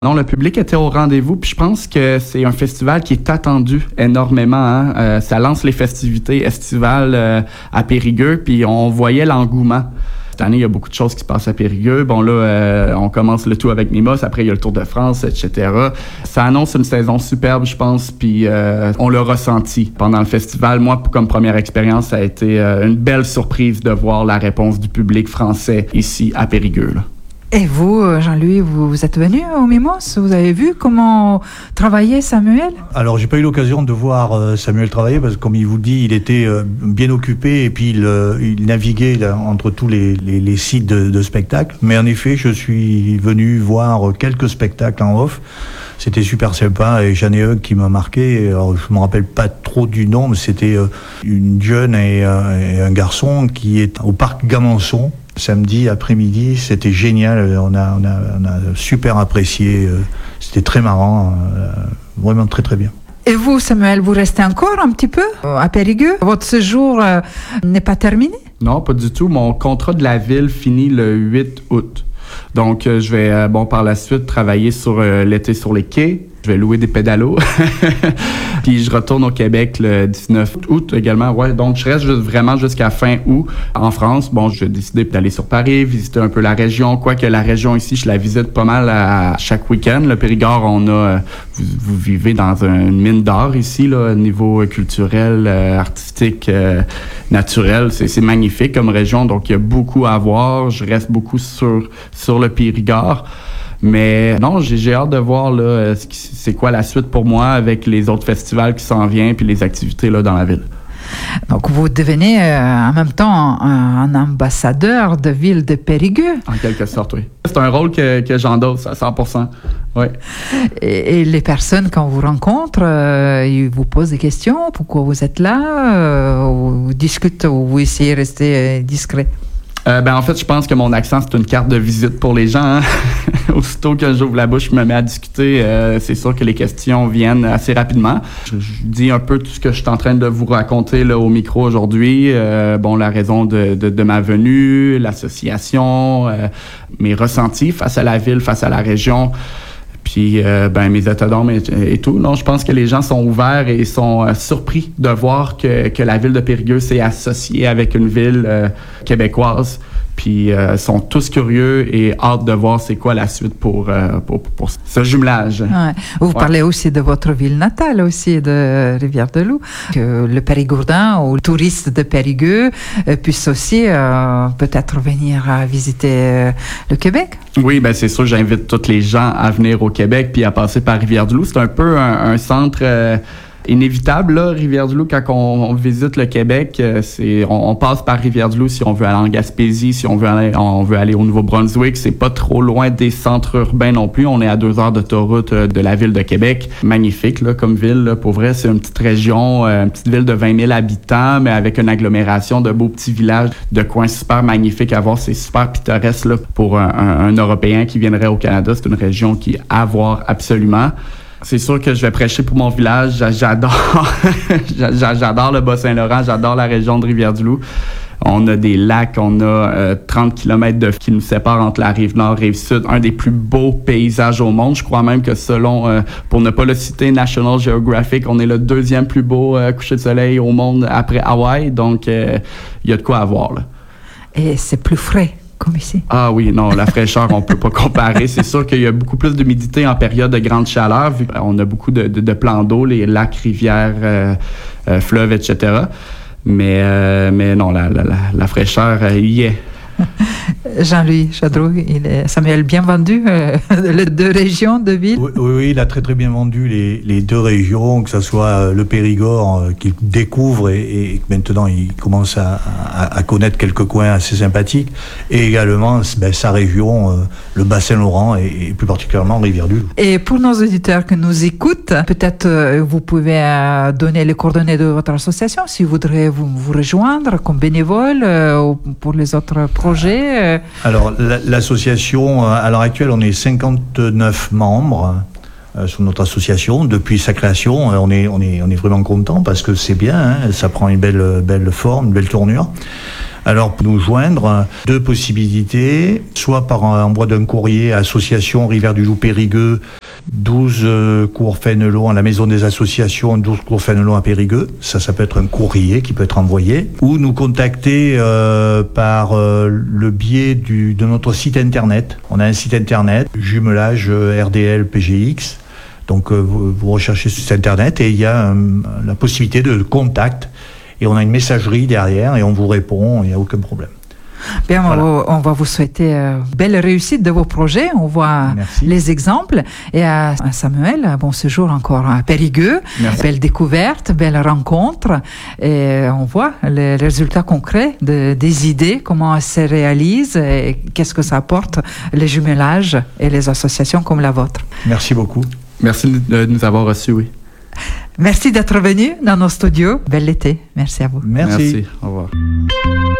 Non, le public était au rendez-vous, puis je pense que c'est un festival qui est attendu énormément. Hein. Ça lance les festivités estivales à Périgueux, puis on voyait l'engouement. Cette année, il y a beaucoup de choses qui se passent à Périgueux. Bon, là, on commence le tout avec Mimos, après il y a le Tour de France, etc. Ça annonce une saison superbe, je pense, puis on l'a ressenti pendant le festival. Moi, comme première expérience, ça a été une belle surprise de voir la réponse du public français ici à Périgueux, là. Et vous, Jean-Louis, vous êtes venu au Mimos? Vous avez vu comment travaillait Samuel? Alors, j'ai pas eu l'occasion de voir Samuel travailler parce que, comme il vous dit, il était bien occupé et puis il naviguait là, entre tous les sites de spectacles. Mais en effet, je suis venu voir quelques spectacles en off. C'était super sympa et j'en ai un qui m'a marqué. Alors, je me rappelle pas trop du nom, mais c'était une jeune et un garçon qui est au parc Gamançon. Samedi après-midi, c'était génial. On a super apprécié. C'était très marrant, vraiment très très bien. Et vous, Samuel, vous restez encore un petit peu à Périgueux? Votre séjour n'est pas terminé? Non, pas du tout. Mon contrat de la ville finit le 8 août. Donc, je vais, par la suite, travailler sur l'été sur les quais. Je vais louer des pédalos. Puis je retourne au Québec le 19 août également. Ouais, donc je reste vraiment jusqu'à fin août en France. Bon, j'ai décidé d'aller sur Paris, visiter un peu la région. Quoique la région ici, je la visite pas mal à chaque week-end. Le Périgord, vous vivez dans une mine d'art ici, là, au niveau culturel, artistique, naturel. C'est magnifique comme région. Donc il y a beaucoup à voir. Je reste beaucoup sur le Périgord. Mais non, j'ai hâte de voir là, c'est quoi la suite pour moi avec les autres festivals qui s'en viennent puis les activités là, dans la ville. Donc vous devenez en même temps un ambassadeur de ville de Périgueux. En quelque sorte, oui. C'est un rôle que j'endosse à 100%. Oui. Et les personnes, quand vous rencontrent, ils vous posent des questions. Pourquoi vous êtes là? Vous discutez ou vous essayez de rester discret? En fait, je pense que mon accent, c'est une carte de visite pour les gens. Hein? Aussitôt que j'ouvre la bouche, je me mets à discuter. C'est sûr que les questions viennent assez rapidement. Je dis un peu tout ce que je suis en train de vous raconter là, au micro aujourd'hui. La raison de ma venue, l'association, mes ressentis face à la ville, face à la région. Puis, mes états d'âme et tout. Non, je pense que les gens sont ouverts et sont surpris de voir que la ville de Périgueux s'est associée avec une ville québécoise. Puis, sont tous curieux et hâte de voir c'est quoi la suite pour ce jumelage. Ouais. Vous parlez aussi de votre ville natale, aussi de Rivière-de-Loup. Que le Périgourdin ou le touriste de Périgueux puisse aussi peut-être venir visiter le Québec. Oui, c'est sûr, j'invite tous les gens à venir au Québec puis à passer par Rivière-du-Loup. C'est un peu un centre inévitable, là, Rivière-du-Loup. Quand on visite le Québec, on passe par Rivière-du-Loup si on veut aller en Gaspésie, si on veut aller au Nouveau-Brunswick. C'est pas trop loin des centres urbains non plus. On est à 2 heures d'autoroute de la ville de Québec. Magnifique, là, comme ville, là. Pour vrai, c'est une petite région, une petite ville de 20 000 habitants, mais avec une agglomération de beaux petits villages, de coins super magnifiques à voir. C'est super pittoresque, là, pour un Européen qui viendrait au Canada. C'est une région qui est à voir absolument. C'est sûr que je vais prêcher pour mon village. J'adore j'adore le Bas-Saint-Laurent, j'adore la région de Rivière-du-Loup. On a des lacs, on a 30 km qui nous séparent entre la rive nord et rive sud. Un des plus beaux paysages au monde. Je crois même que selon, pour ne pas le citer, National Geographic, on est le 2e plus beau coucher de soleil au monde après Hawaï. Donc, il y a de quoi à voir, là. Et c'est plus frais. Comme ici. Ah oui, non, la fraîcheur, on peut pas comparer. C'est sûr qu'il y a beaucoup plus d'humidité en période de grande chaleur, vu qu'on a beaucoup de plans d'eau, les lacs, rivières, fleuves, etc. Mais non, la fraîcheur y est. Jean-Louis Chadreau, Samuel, bien vendu les 2 régions de ville? Oui, il a très très bien vendu les 2 régions, que ce soit le Périgord qu'il découvre et maintenant il commence à connaître quelques coins assez sympathiques, et également sa région, le Bas-Saint-Laurent et plus particulièrement Rivière-du-Loup. Et pour nos auditeurs qui nous écoutent, peut-être vous pouvez donner les coordonnées de votre association si vous voudrez vous rejoindre comme bénévole ou pour les autres projets. Alors, l'association, à l'heure actuelle, on est 59 membres. sur notre association. Depuis sa création, on est vraiment content parce que c'est bien, hein, ça prend une belle forme, une belle tournure. Alors, pour nous joindre, 2 possibilités, soit par envoi d'un courrier à Association Rivière du Loup Périgueux, 12 cours Fénelon à la Maison des Associations, 12 cours Fénelon à Périgueux. Ça peut être un courrier qui peut être envoyé. Ou nous contacter par le biais de notre site internet. On a un site internet, jumelage RDL PGX. Donc, vous recherchez sur site internet et il y a la possibilité de contact. Et on a une messagerie derrière et on vous répond, il n'y a aucun problème. Bien, Voilà. on va vous souhaiter belle réussite de vos projets. On voit Merci. les exemples. Et à Samuel, bon séjour encore à Périgueux. Merci. Belle découverte, belle rencontre. Et on voit les résultats concrets des idées, comment elles se réalisent et qu'est-ce que ça apporte, les jumelages et les associations comme la vôtre. Merci beaucoup. Merci de nous avoir reçus, oui. Merci d'être venu dans nos studios. Bel été. Merci à vous. Merci. Au revoir.